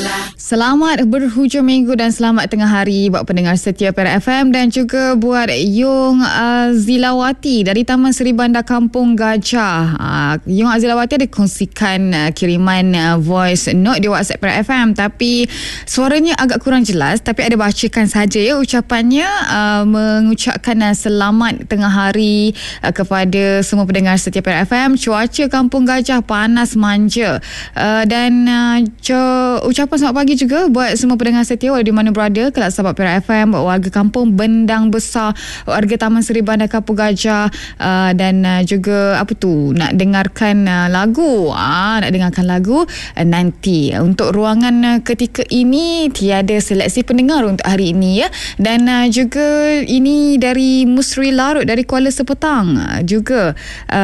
Selamat berhujung minggu dan selamat tengah hari buat pendengar setia Perak FM dan juga buat Yung Azilawati dari Taman Seri Bandar Kampung Gajah. Yung Azilawati ada kongsikan kiriman voice note di WhatsApp Perak FM, tapi suaranya agak kurang jelas, tapi ada bacakan saja ya ucapannya, mengucapkan selamat tengah hari kepada semua pendengar setia Perak FM. Cuaca Kampung Gajah panas manja, dan ucapan selamat pagi juga buat semua pendengar setia di mana berada, kelab sahabat Perak FM, warga kampung Bendang Besar, warga Taman Seri Bandar Kampung Gajah, dan juga nak dengarkan lagu, nanti. Untuk ruangan ketika ini tiada seleksi pendengar untuk hari ini ya, dan juga ini dari Musri Larut dari Kuala Sepetang juga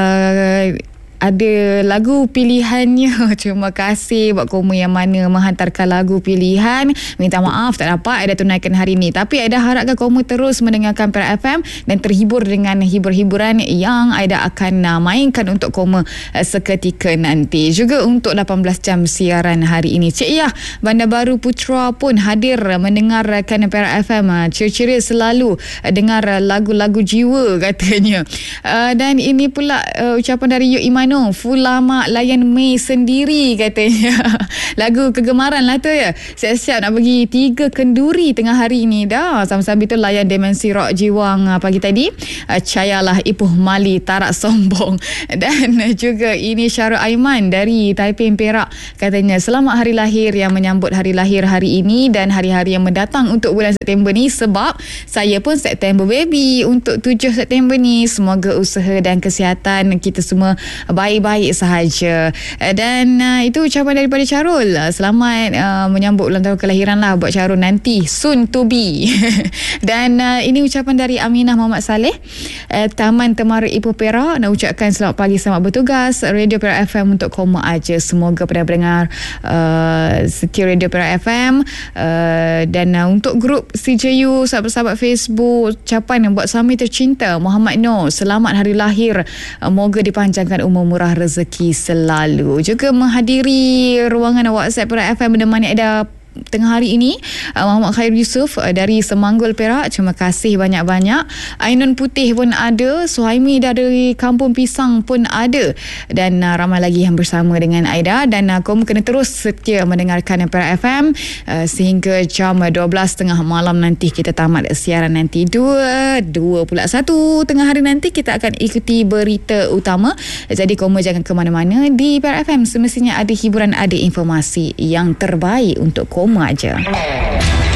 ada lagu pilihannya. Terima kasih buat kamu yang mana menghantarkan lagu pilihan. Minta maaf tak dapat Aida tunaikan hari ini, tapi Aida harapkan kamu terus mendengarkan Perak FM dan terhibur dengan hibur-hiburan yang Aida akan mainkan untuk kamu seketika nanti. Juga untuk 18 jam siaran hari ini, Cik Yah Bandar Baru Putra pun hadir mendengarkan Perak FM. Ciri-ciri selalu dengar lagu-lagu jiwa katanya. Dan ini pula ucapan dari Yuk Iman, Fulama layan Mei sendiri katanya. Lagu kegemaran lah tu ya. Siap-siap nak bagi 3 kenduri tengah hari ni dah. Sama-sama itu layan Demensi Rock Jiwang pagi tadi. Cayalah Ipuh Mali tarak sombong. Dan juga ini Syarul Aiman dari Taiping Perak, katanya selamat hari lahir yang menyambut hari lahir hari ini dan hari-hari yang mendatang untuk bulan September ni, sebab saya pun September baby untuk 7 September ni. Semoga usaha dan kesihatan kita semua baik-baik sahaja. Dan itu ucapan daripada Syarul. Selamat menyambut ulang tahun kelahiran lah buat Syarul nanti, soon to be. Dan ini ucapan dari Aminah Muhammad Saleh, Taman Temara Ipoh Perak, nak ucapkan selamat pagi, selamat bertugas Radio Perak FM untuk koma aja. Semoga pendengar setia Radio Perak FM, dan untuk grup CJU, sahabat-sahabat Facebook, ucapan yang buat suami tercinta Muhammad Noor, selamat hari lahir, moga dipanjangkan umur, murah rezeki selalu. Juga menghadiri ruangan WhatsApp Perak FM menemani Aida tengah hari ini, Muhammad Khair Yusof dari Semanggul Perak, terima kasih banyak-banyak. Ainun Putih pun ada, Suhaimi dari Kampung Pisang pun ada, dan ramai lagi yang bersama dengan Aida. Dan kamu kena terus setia mendengarkan Perak FM sehingga jam 12.30 malam nanti kita tamat siaran nanti. 2 pula 1 tengah hari nanti kita akan ikuti berita utama. Jadi kamu jangan ke mana-mana. Di Perak FM semestinya ada hiburan, ada informasi yang terbaik untuk kamu aja.